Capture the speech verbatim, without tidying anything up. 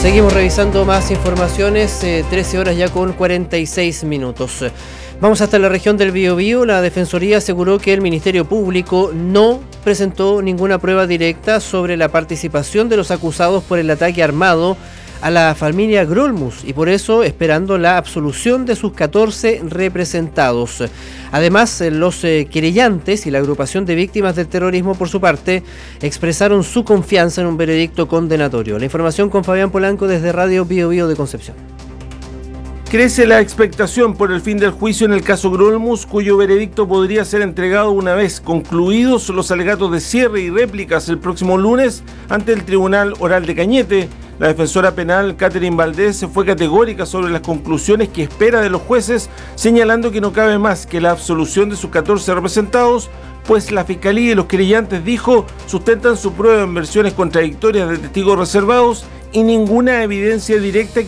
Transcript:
Seguimos revisando más informaciones, eh, trece horas ya con cuarenta y seis minutos. Vamos hasta la región del Biobío. La Defensoría aseguró que el Ministerio Público no presentó ninguna prueba directa sobre la participación de los acusados por el ataque armado a la familia Grolmus y por eso esperando la absolución de sus catorce representados. Además, los eh, querellantes y la agrupación de víctimas del terrorismo, por su parte, expresaron su confianza en un veredicto condenatorio. La información con Fabián Polanco desde Radio Biobío de Concepción. Crece la expectación por el fin del juicio en el caso Grolmus, cuyo veredicto podría ser entregado una vez concluidos los alegatos de cierre y réplicas el próximo lunes ante el Tribunal Oral de Cañete. La defensora penal Catherine Valdés fue categórica sobre las conclusiones que espera de los jueces, señalando que no cabe más que la absolución de sus catorce representados, pues la Fiscalía y los querellantes, dijo, sustentan su prueba en versiones contradictorias de testigos reservados y ninguna evidencia directa que